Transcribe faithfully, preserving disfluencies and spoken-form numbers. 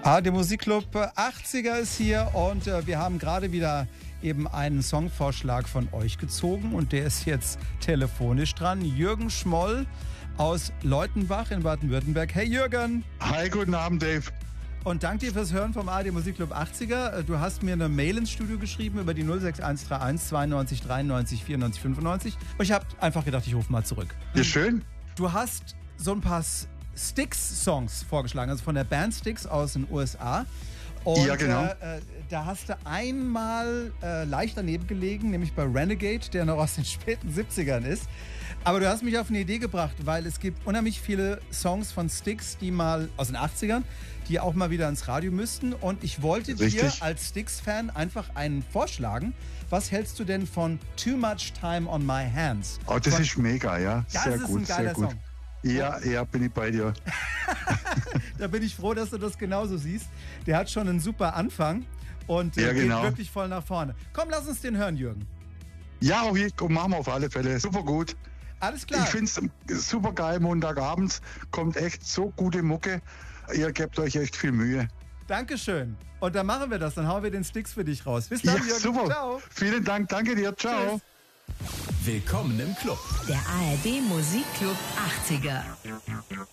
Ah, der Musikclub achtziger ist hier und äh, wir haben gerade wieder eben einen Songvorschlag von euch gezogen und der ist jetzt telefonisch dran. Jürgen Schmoll aus Leutenbach in Baden-Württemberg. Hey Jürgen! Hi, guten Abend, Dave. Und danke dir fürs Hören vom A R D Musikclub achtziger. Du hast mir eine Mail ins Studio geschrieben über die null sechs eins drei eins zweiundneunzig dreiundneunzig vierundneunzig fünfundneunzig. Und ich habe einfach gedacht, ich rufe mal zurück. Ja, schön. Du hast so ein paar Styx-Songs vorgeschlagen, also von der Band Styx aus den U S A. Und, ja, genau. Äh, da hast du einmal äh, leicht daneben gelegen, nämlich bei Renegade, der noch aus den späten siebzigern ist. Aber du hast mich auf eine Idee gebracht, weil es gibt unheimlich viele Songs von Styx, die mal aus den achtzigern, die auch mal wieder ins Radio müssten. Und ich wollte Richtig. dir als Styx-Fan einfach einen vorschlagen. Was hältst du denn von Too Much Time on My Hands? Oh, das von, ist mega, ja. das sehr ist gut, ein geiler sehr gut. Song. Ja, ja, bin ich bei dir. Da bin ich froh, dass du das genauso siehst. Der hat schon einen super Anfang und äh, Ja, genau. geht wirklich voll nach vorne. Komm, lass uns den hören, Jürgen. Ja, auch hier, komm, machen wir auf alle Fälle. Super gut. Alles klar. Ich finde es super geil. Montagabends kommt echt so gute Mucke. Ihr gebt euch echt viel Mühe. Dankeschön. Und dann machen wir das. Dann hauen wir den Styx für dich raus. Bis dann, Ja, Jürgen. super. Ciao. Vielen Dank. Danke dir. Ciao. Tschüss. Willkommen im Club. Der A R D Musikclub achtziger.